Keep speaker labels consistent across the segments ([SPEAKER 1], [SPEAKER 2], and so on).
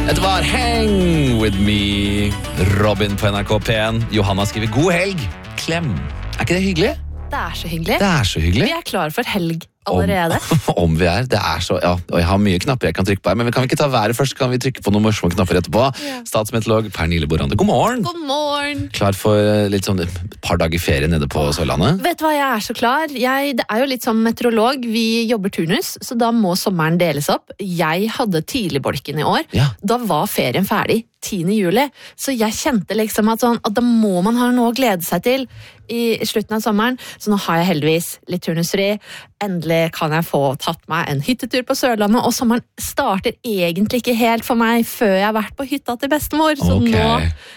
[SPEAKER 1] Det var Hang With Me, Robin på NRK P1. Johanna skriver god helg, klem. Er ikke det hyggelig?
[SPEAKER 2] Det er så hyggelig.
[SPEAKER 1] Det er så hyggelig.
[SPEAKER 2] Vi er klar for helg allerede.
[SPEAKER 1] Om vi er. Det er så, ja, og jeg har mye knapper jeg kan trykke på her, men kan vi ikke ta været først? Kan vi trykke på noen morsomme knapper etterpå? Ja. Statsmeteorolog Pernille Borande, god morgen.
[SPEAKER 2] God morgen.
[SPEAKER 1] Klar for litt sånn et par dager ferie nede på Sørlandet?
[SPEAKER 2] Vet du hva, jeg er så klar. Det er jo litt som meteorolog. Vi jobber turnus, så da må sommeren deles opp. Jeg hadde tidligbolken i år. Ja. Da var ferien ferdig 10. juli. Så jeg kjente liksom at da må man ha noe å glede seg til i slutten av sommeren. Så nå har jeg heldigvis litt turnusfri. Endelig kan jeg få tatt meg en hyttetur på Sørlandet, og sommeren starter egentlig ikke helt for meg før jeg har vært på hytta til bestemor. Så nå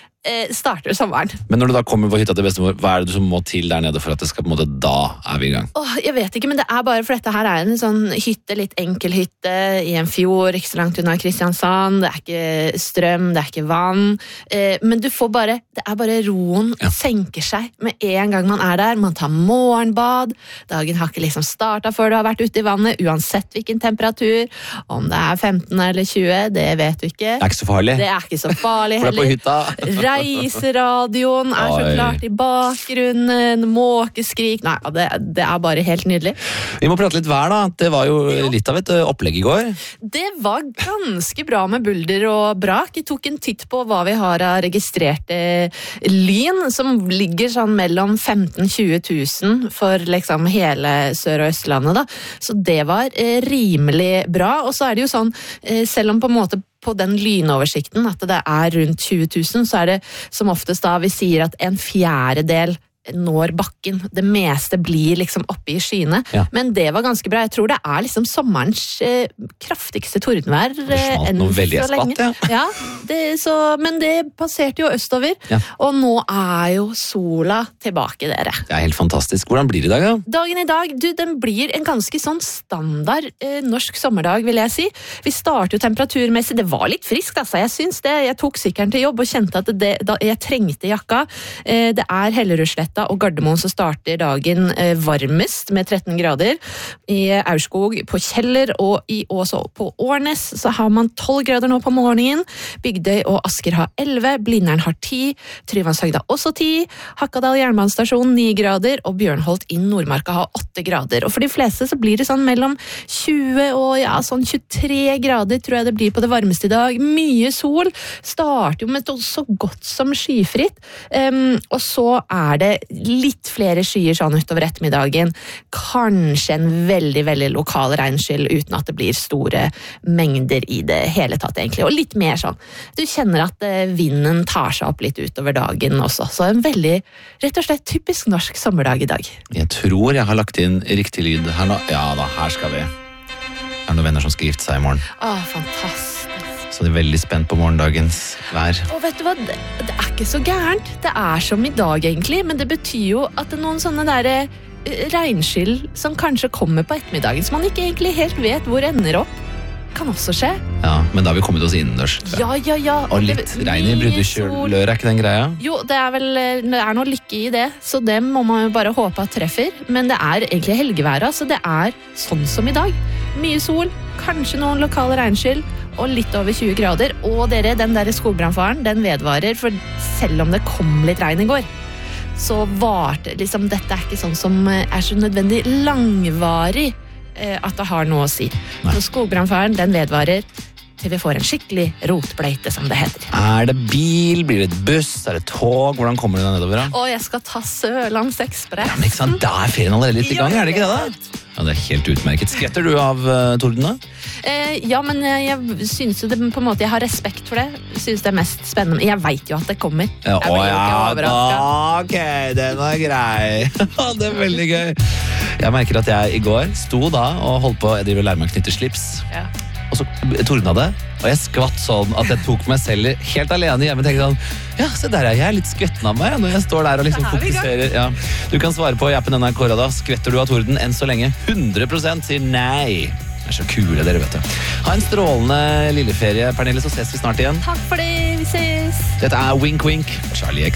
[SPEAKER 2] starter sommeren. Men når du da kommer på hytta til bestemor, hva er det du som må til der nede for at det skal på en måte, da er vi i gang? Jeg vet ikke, men det er bare for dette her er en sånn hytte, litt enkel hytte i en fjord, ikke så langt unna Kristiansand, det er ikke strøm, det er ikke vann, men du får bare, det er bare roen senker seg med en gang man er der, man tar morgenbad, dagen har ikke liksom startet før du har vært ute i vannet, uansett hvilken temperatur, om det er 15 eller 20, det vet du ikke. Det er ikke så farlig. Det er ikke så farlig heller. For det er på hytta. Reiseradioen er så klart i bakgrunnen, måkeskrik. Nei, det er bare helt nydelig. Vi må prate litt vær da. Det var jo litt av et opplegg i går. Det var ganske bra med bulder og brak. Jeg tok en titt på hva vi har av registrerte lyn, som ligger sånn mellom 15-20 000 for liksom hele Sør- og Østlandet da. Så det var rimelig bra. Og så er det jo sånn, selv om på en måte på den lynoversikten at det er rundt 20 000, så er det som oftest da vi sier at 1/4 når bakken. Det meste blir liksom oppe i skyene. Ja. Men det var ganske bra. Jeg tror det er liksom sommerens kraftigste tordenvær enn så lenge. Ja, men det passerte jo østover. Ja. Og nå er jo sola tilbake, dere. Det er helt fantastisk. Hvordan blir det i dag, da? Dagen i dag, den blir en ganske sånn standard norsk sommerdag, vil jeg si. Vi starter jo temperaturmessig. Det var litt friskt, altså. Jeg syns det. Jeg tok sykkelen til jobb og kjente at jeg trengte jakka. Det er Hellerudsletta og Gardermoen så starter dagen varmest med 13 grader. I Aurskog på Kjeller og også på Årnes så har man 12 grader nå på morgenen. Bygdøy og Asker har 11, Blindern har 10, Tryvannshøgda også 10, Hakadal jernbanestasjon 9 grader og Bjørnholt i Nordmarka har 8 grader. Og for de fleste så blir det sånn mellom 20 og sånn 23 grader tror jeg det blir på det varmeste i dag. Mye sol. Starter jo med så godt som skyfritt. Og så er det litt flere skyer sånn utover ettermiddagen. Kanskje en veldig, veldig lokal regnskyll uten at det blir store mengder i det hele tatt egentlig. Og litt mer sånn. Du kjenner at vinden tar seg opp litt utover dagen også. Så en veldig, rett og slett typisk norsk sommerdag i dag. Jeg tror jeg har lagt inn riktig lyd her nå. Ja da, her skal vi. Det er noen venner som skal gifte seg i morgen. Fantastisk. Så jeg er veldig spent på morgendagens vær. Og vet du hva, det er ikke så gærent. Det er som i dag egentlig, men det betyr jo at det er noen sånne der regnskyll som kanskje kommer på ettermiddagen, som man ikke egentlig helt vet hvor ender opp. Kan også skje. Ja, men da har vi kommet oss innendørs. Ja. Og litt regn i Bruddekjølør, er ikke den greia? Jo, det er noe lykke i det, så det må man jo bare håpe at treffer. Men det er egentlig helgeværet, så det er sånn som i dag. Mye sol, kanskje noen lokale regnskyll, og litt over 20 grader. Og dere, den der skogbrannfaren, den vedvarer, for selv om det kom litt regn i går, så varte liksom, dette er ikke sånn som er så nødvendig langvarig at det har noe å si. Så skogbrannfaren, den vedvarer til vi får en skikkelig rotbløyte, som det heter. Er det bil? Blir det buss? Er det tog? Hvordan kommer du deg nedover da? Jeg skal ta Sørlands Ekspress. Ja, men ikke sant? Da er ferien allerede litt i gang, er det ikke det da? Ja, det er helt utmerket. Skvetter du av torden da? Ja, men jeg synes jo det på en måte, jeg har respekt for det. Jeg synes det er mest spennende. Jeg vet jo at det kommer. Ok, den var grei. Det er veldig gøy. Jeg merker at jeg i går sto da og holdt på, jeg driver og lærer meg å knytte slips. Ja. Og så tordna det, og jeg skvatt sånn at jeg tok meg selv helt alene hjemme og tenkte sånn, ja, se der er jeg litt skvetten av meg når jeg står der og liksom fokuserer. Ja. Du kan svare på i appen NRK Radio, skvetter du av torden enn så lenge? 100% sier nei. Det er så kule dere, vet du. Ha en strålende lilleferie, Pernille, så ses vi snart igjen. Takk for det, vi ses. Dette er Wink Wink, Charlie X.